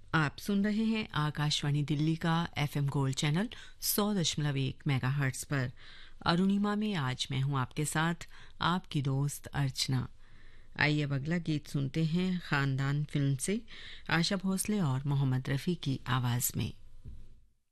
आप सुन रहे हैं आकाशवाणी दिल्ली का एफएम गोल्ड चैनल 100.1 मेगाहर्ट्ज पर। अरुणिमा में आज मैं हूं आपके साथ, आपकी दोस्त अर्चना। आइए अब अगला गीत सुनते हैं खानदान फिल्म से, आशा भोसले और मोहम्मद रफ़ी की आवाज़ में।